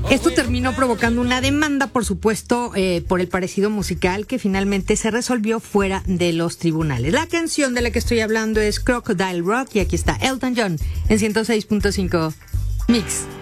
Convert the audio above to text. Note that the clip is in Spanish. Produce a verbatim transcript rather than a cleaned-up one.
Esto terminó provocando una demanda, por supuesto, eh, por el parecido musical que finalmente se resolvió fuera de los tribunales. La canción de la que estoy hablando es Crocodile Rock y aquí está Elton John en ciento seis punto cinco Mix.